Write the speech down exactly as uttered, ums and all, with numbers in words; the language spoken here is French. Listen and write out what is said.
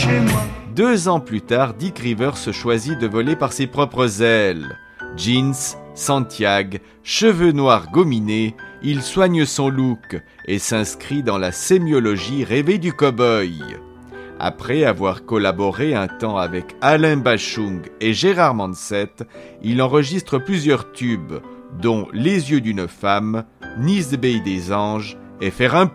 chez moi. Deux ans plus tard, Dick Rivers se choisit de voler par ses propres ailes. Jeans, Santiago, cheveux noirs gominés, il soigne son look et s'inscrit dans la sémiologie rêvée du cow-boy. Après avoir collaboré un temps avec Alain Bachung et Gérard Manset, il enregistre plusieurs tubes, dont Les yeux d'une femme, Nice Bay des anges et Faire un